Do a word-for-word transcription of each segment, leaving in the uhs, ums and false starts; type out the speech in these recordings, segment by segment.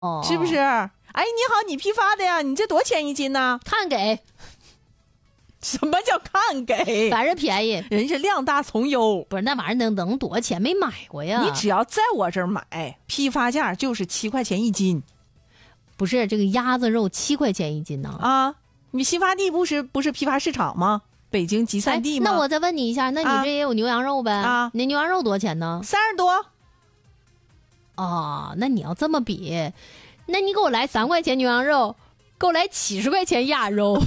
哦， 是不是？哎，你好，你批发的呀？你这多少钱一斤呢？ 看给， 什么叫看给？ 反正便宜， 人是量大从优。 不是那玩意儿能能多少钱？没买过呀。 你只要在我这儿买，批发价就是七块钱一斤。 不是这个鸭子肉七块钱一斤呢？ 啊，你新发地不是不是批发市场吗？北京集散地吗？ 那我再问你一下，那你这也有牛羊肉呗？ 啊， 你牛羊肉多少钱呢？ 三十多。 哦，那你要这么比，那你给我来三块钱牛羊肉，给我来七十块钱鸭肉。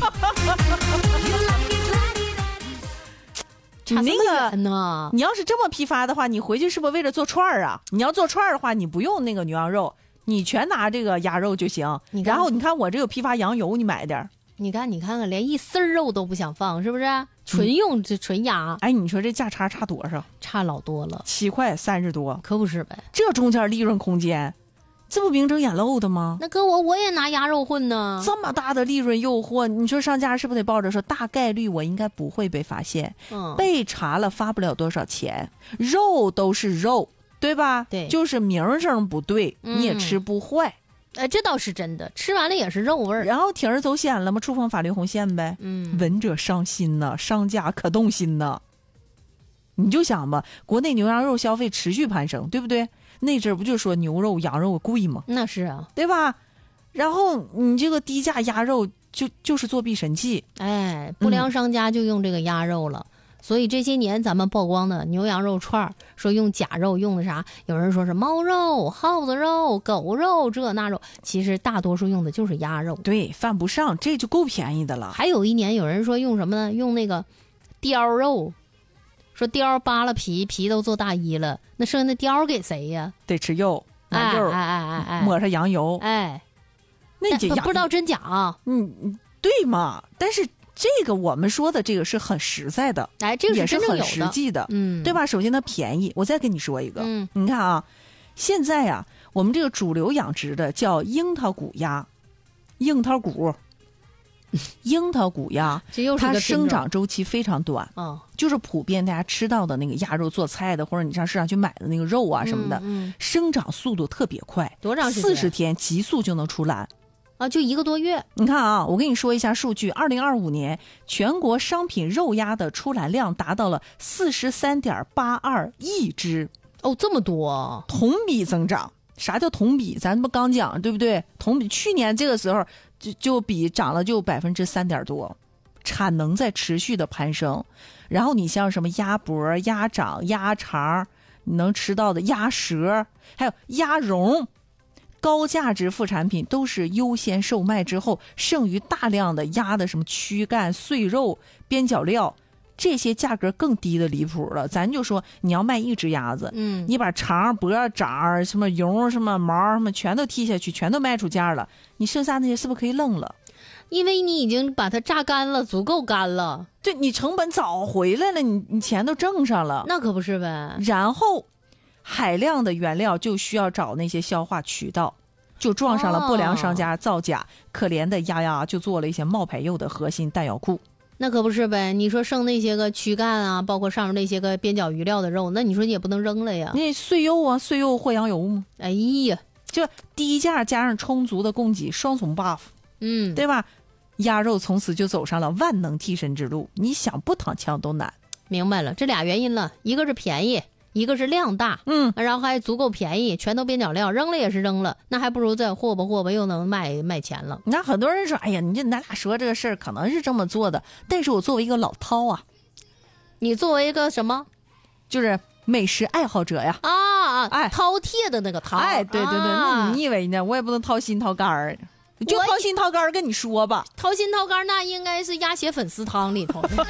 你那个呢？ 你要是这么批发的话，你回去是不是为了做串儿啊？你要做串儿的话，你不用那个牛羊肉，你全拿这个鸭肉就行。然后你看我这有批发羊油，你买点。 你看，你看看，连一丝肉都不想放，是不是？纯用这、嗯、纯鸭。 哎，你说这价差差多少？ 差老多了， 七块三十多， 可不是呗？ 这中间利润空间，这不明争眼漏的吗？ 那搁我我也拿鸭肉混呢， 这么大的利润诱惑，你说商家是不是得抱着说大概率我应该不会被发现？嗯，被查了发不了多少钱，肉都是肉，对吧？ 对， 就是名声不对， 嗯、 你也吃不坏。 哎，这倒是真的，吃完了也是肉味儿。 然后铤而走险了吗？触碰法律红线呗。 嗯， 闻者伤心呐，商家可动心呐。你就想吧，国内牛羊肉消费持续攀升，对不对？那阵儿不就说牛肉、羊肉贵吗？ 那是啊， 对吧？然后你这个低价鸭肉就就是作弊神器。 哎，不良商家就用这个鸭肉了。嗯，所以这些年咱们曝光的牛羊肉串，说用假肉，用的啥？有人说是猫肉、耗子肉、狗肉这那肉，其实大多数用的就是鸭肉。 对，犯不上，这就够便宜的了。 还有一年有人说用什么呢？用那个貂肉，说貂扒了皮，皮都做大衣了，那剩下的貂给谁呀？ 得吃肉，拿肉， 哎哎哎哎， 抹上羊油， 哎， 那这不知道真假啊？ 嗯，对嘛？但是。这个我们说的这个是很实在的， 哎，这个也是很实际的， 嗯， 对吧？首先它便宜，我再跟你说一个， 嗯， 你看啊，现在啊，我们这个主流养殖的叫樱桃骨鸭，樱桃骨，樱桃骨鸭，它生长周期非常短， 嗯， 就是普遍大家吃到的那个鸭肉做菜的，或者你上市场去买的那个肉啊什么的， 嗯嗯、 生长速度特别快， 多长时间？ 四十天急速就能出栏。 啊，就一个多月。 你看啊，我跟你说一下数据：二零二五年全国商品肉鸭的出栏量达到了四十三点八二亿只。 哦，这么多， 同比增长。啥叫同比？咱不刚讲对不对？同比去年这个时候就就比涨了就百分之三点多，产能在持续的攀升。然后你像什么鸭脖、鸭掌、鸭肠，你能吃到的鸭舌，还有鸭蓉。高价值副产品都是优先售卖之后，剩余大量的鸭的什么躯干、碎肉、边角料，这些价格更低的离谱了。咱就说你要卖一只鸭子， 嗯， 你把肠、脖、掌、什么绒、什么毛、什么全都剔下去，全都卖出价了，你剩下那些是不是可以扔了？ 因为你已经把它榨干了，足够干了。 对，你成本早回来了，你你钱都挣上了， 那可不是呗。 然后。海量的原料就需要找那些消化渠道，就撞上了不良商家造假，哦、可怜的鸭鸭就做了一些冒牌肉的核心弹药库。 那可不是呗，你说剩那些个躯干啊，包括上面那些个边角余料的肉，那你说你也不能扔了呀。 那碎肉啊，碎肉和羊油嘛， 哎呀， 就低价加上充足的供给，双重 buff， 嗯， 对吧？鸭肉从此就走上了万能替身之路，你想不躺枪都难。 明白了，这俩原因了，一个是便宜。一个是量大， 嗯， 然后还足够便宜，全都边角料，扔了也是扔了，那还不如再霍吧霍吧，又能卖卖钱了。 那很多人说，哎呀，你这咱俩说这个事儿可能是这么做的，但是我作为一个老饕啊， 你作为一个什么， 就是美食爱好者呀， 啊，哎，饕餮的那个饕， 哎，对对对， 啊、 那你以为呢？我也不能掏心掏肝儿，就掏心掏肝儿跟你说吧， 掏心掏肝那应该是鸭血粉丝汤里头的，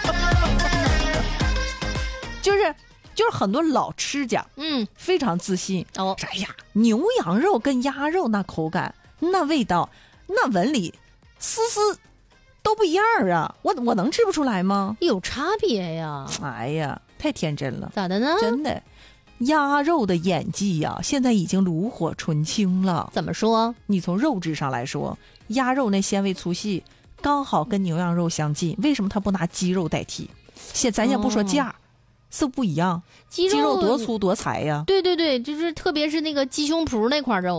就是。就是很多老吃家， 嗯， 非常自信哦。 哎呀，牛羊肉跟鸭肉那口感、那味道、那纹理，丝丝都不一样啊！我我能吃不出来吗？ 有差别呀！ 哎呀，太天真了， 咋的呢？ 真的，鸭肉的演技呀、啊，现在已经炉火纯青了。 怎么说？ 你从肉质上来说，鸭肉那纤维粗细刚好跟牛羊肉相近，为什么它不拿鸡肉代替？现咱先不说价。哦是不一样， 鸡肉鸡肉多粗多柴呀！ 对对对，就是特别是那个鸡胸脯那块肉，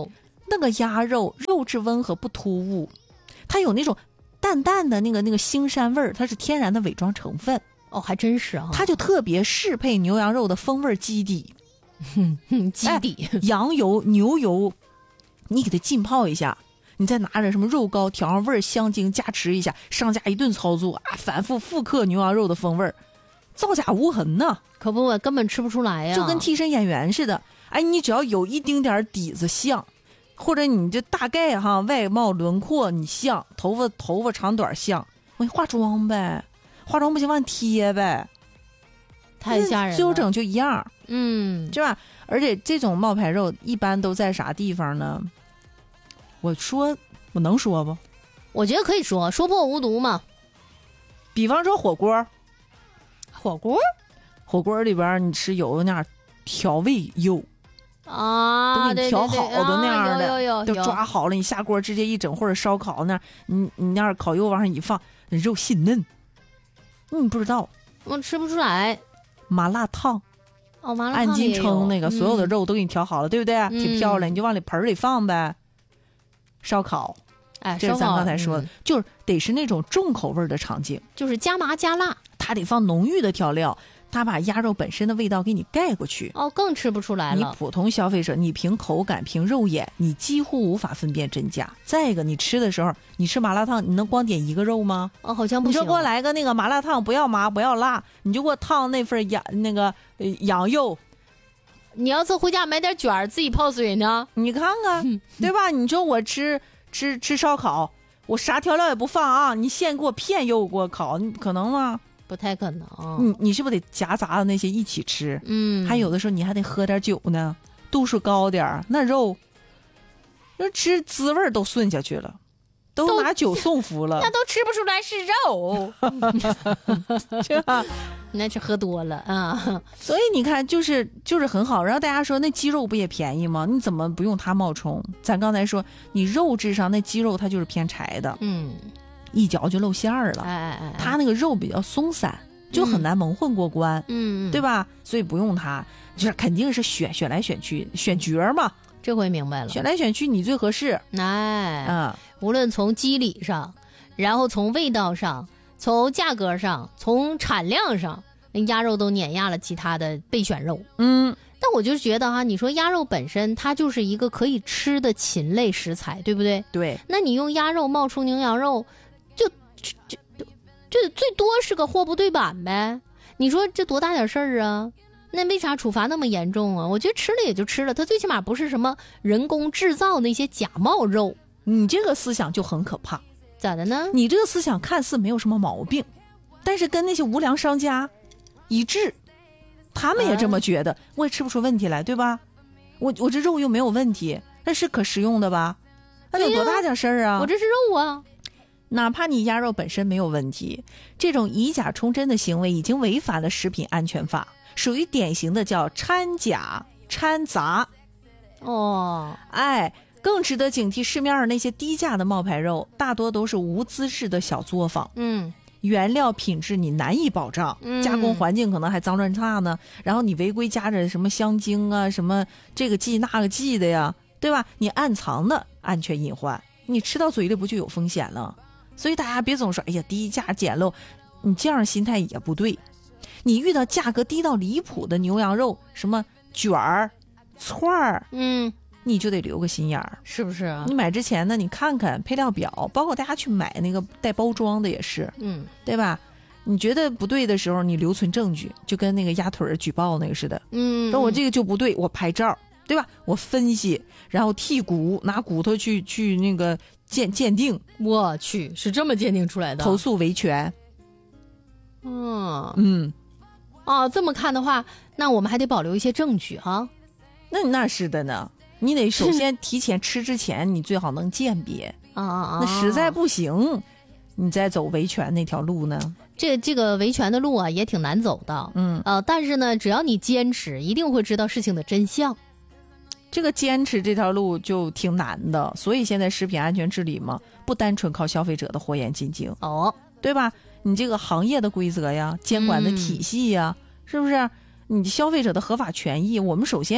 那个鸭肉肉质温和不突兀，它有那种淡淡的那个那个腥膻味儿，它是天然的伪装成分。 哦，还真是啊， 它就特别适配牛羊肉的风味基底。 基底、 哎、羊油、牛油，你给它浸泡一下，你再拿着什么肉膏调上味儿，香精加持一下，上架一顿操作啊，反复复刻牛羊肉的风味儿，造假无痕呐， 可不，根本吃不出来呀， 就跟替身演员似的。哎，你只要有一丁点底子像，或者你就大概哈外貌轮廓你像，头发头发长短像，我给你化妆呗，化妆不行往贴呗， 太吓人了， 最后整就一样， 嗯， 是吧？而且这种冒牌肉一般都在啥地方呢？我说我能说不？ 我觉得可以说，说破无毒嘛。 比方说火锅， 火锅， 火锅里边你吃有那样调味肉啊， 都给你调好的那样的， 有有有都抓好了，你下锅直接一整，或者烧烤那样，你你那样烤油往上一放，肉细嫩。你不知道， 我吃不出来。 麻辣烫。 哦，麻辣按斤称那个， 嗯、 所有的肉都给你调好了，对不对？ 嗯、 挺漂亮，你就往里盆里放呗。烧烤， 哎， 这是咱刚才说的，嗯、就是得是那种重口味的场景， 就是加麻加辣， 它得放浓郁的调料，它把鸭肉本身的味道给你盖过去。 哦，更吃不出来了。 你普通消费者，你凭口感、凭肉眼，你几乎无法分辨真假。再一个，你吃的时候，你吃麻辣烫，你能光点一个肉吗？ 哦，好像不行。 你说给我来个那个麻辣烫，不要麻，不要辣，你就给我烫那份羊那个、呃、羊肉。 你要是回家买点卷儿自己泡水呢？ 你看看，对吧？你说我吃吃吃烧烤，我啥调料也不放啊，你现给我片肉给我烤，你可能吗？ 不太可能。 你你是不是得夹杂的那些一起吃？ 嗯， 还有的时候你还得喝点酒呢，度数高点，那肉，那吃滋味都顺下去了，都拿酒送服了， 那都吃不出来是肉， 是吧？ 那是喝多了啊。 所以你看，就是就是很好。然后大家说那鸡肉不也便宜吗？你怎么不用它冒充？咱刚才说，你肉质上那鸡肉它就是偏柴的， 嗯， 一嚼就露馅儿了。 哎哎哎， 它那个肉比较松散，就很难蒙混过关， 嗯， 对吧？所以不用它，就是肯定是选选来选去，选角嘛。 这回明白了， 选来选去你最合适。 哎， 嗯， 无论从机理上，然后从味道上，从价格上，从产量上，那鸭肉都碾压了其他的备选肉。 嗯， 但我就觉得哈，你说鸭肉本身它就是一个可以吃的禽类食材，对不对？ 对。 那你用鸭肉冒充牛羊肉，就这这这最多是个货不对版呗。你说这多大点事儿啊？那为啥处罚那么严重啊？我觉得吃了也就吃了，它最起码不是什么人工制造那些假冒肉。 你这个思想就很可怕。 咋的呢？ 你这个思想看似没有什么毛病，但是跟那些无良商家一致，他们也这么觉得，啊、我也吃不出问题来，对吧？我我这肉又没有问题，那是可食用的吧？那有多大点事儿啊？ 我这是肉啊。 哪怕你鸭肉本身没有问题，这种以假充真的行为已经违反了食品安全法，属于典型的叫掺假掺杂。 哦， 哎，更值得警惕市面上那些低价的冒牌肉，大多都是无资质的小作坊。 嗯， 原料品质你难以保障， 嗯、 加工环境可能还脏乱差呢，然后你违规加着什么香精啊，什么这个剂那个剂的呀，对吧？你暗藏的安全隐患，你吃到嘴里不就有风险了？所以大家别总说，哎呀，低价捡漏，你这样心态也不对。你遇到价格低到离谱的牛羊肉，什么卷儿、串儿， 嗯， 你就得留个心眼儿， 是不是啊？ 你买之前呢，你看看配料表，包括大家去买那个带包装的也是， 嗯， 对吧？你觉得不对的时候，你留存证据，就跟那个鸭腿举报那个似的， 嗯， 说我这个就不对，我拍照，对吧？我分析，然后剔骨，拿骨头去去那个鉴鉴定。 我去，是这么鉴定出来的？ 投诉维权。 嗯嗯， 哦，这么看的话，那我们还得保留一些证据哈。 那那是的呢，你得首先提前吃之前，你最好能鉴别啊啊。 那实在不行，你再走维权那条路呢？ 这这个维权的路啊，也挺难走的。 嗯呃，但是呢，只要你坚持，一定会知道事情的真相。 这个坚持这条路就挺难的，所以现在食品安全治理嘛，不单纯靠消费者的火眼金睛哦， 对吧？你这个行业的规则呀，监管的体系呀，嗯、是不是？你消费者的合法权益，我们首先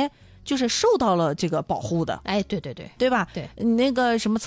就是受到了这个保护的， 哎，对对对对吧？ 对， 你那个什么